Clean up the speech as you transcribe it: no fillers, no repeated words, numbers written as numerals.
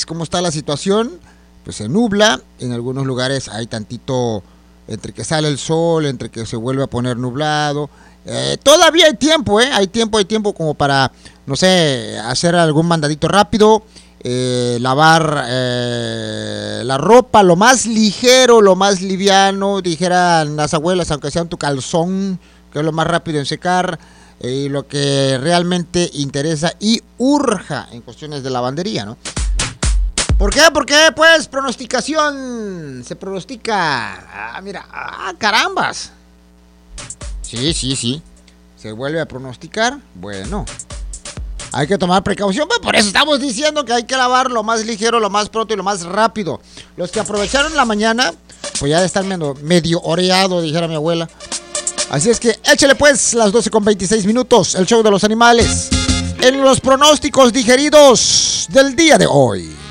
lugares, ¿cómo está la situación? Pues se nubla, en algunos lugares hay tantito, entre que sale el sol, entre que se vuelve a poner nublado. Todavía hay tiempo, hay tiempo como para, no sé, hacer algún mandadito rápido, lavar la ropa, lo más ligero, lo más liviano, dijeran las abuelas, aunque sea en tu calzón, que es lo más rápido en secar, y lo que realmente interesa y urja en cuestiones de lavandería, ¿no? ¿Por qué? Porque, pues, pronosticación, se pronostica, carambas. Sí, se vuelve a pronosticar, bueno, hay que tomar precaución, pues por eso estamos diciendo que hay que lavar lo más ligero, lo más pronto y lo más rápido. Los que aprovecharon la mañana, pues ya están medio oreado, dijera mi abuela. Así es que échale pues las 12:26, el show de los animales, en los pronósticos digeridos del día de hoy.